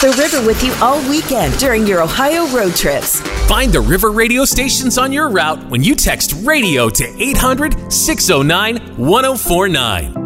the river with you all weekend during your Ohio road trips. Find the River radio stations on your route when you text radio to 800-609-1049.